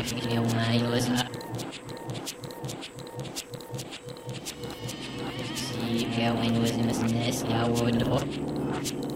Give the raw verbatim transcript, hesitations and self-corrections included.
Meu mãe, see, yeah, when was in this nest, I would.